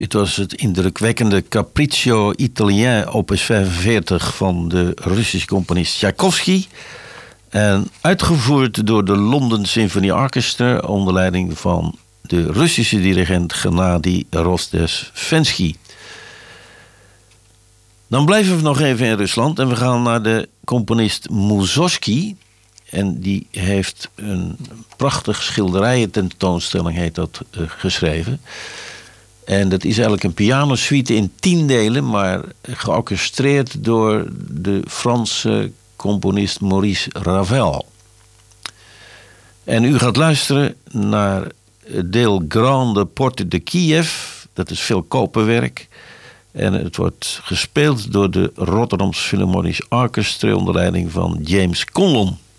Dit was het indrukwekkende Capriccio Italien opus 45 van de Russische componist Tchaikovsky. En uitgevoerd door de London Symphony Orchestra onder leiding van de Russische dirigent Gennady Rozdestvenski. Dan blijven we nog even in Rusland en we gaan naar de componist Mussorgsky. En die heeft een prachtig schilderijen-tentoonstelling, heet dat, geschreven. En dat is eigenlijk een pianosuite in 10 delen, maar georchestreerd door de Franse componist Maurice Ravel. En u gaat luisteren naar het deel Grande Porte de Kiev. Dat is veel koperwerk. En het wordt gespeeld door de Rotterdamse Philharmonisch Orchestra onder leiding van James Conlon.